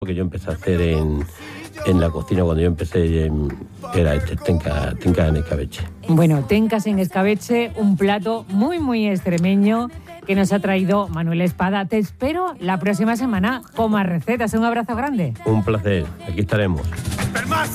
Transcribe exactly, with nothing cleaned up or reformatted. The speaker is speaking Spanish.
que yo empecé a hacer en, en la cocina cuando yo empecé en, era este, tenca, tenca en escabeche. Bueno, tencas en escabeche, un plato muy, muy extremeño que nos ha traído Manuel Espada. Te espero la próxima semana con más recetas. Un abrazo grande. Un placer, aquí estaremos.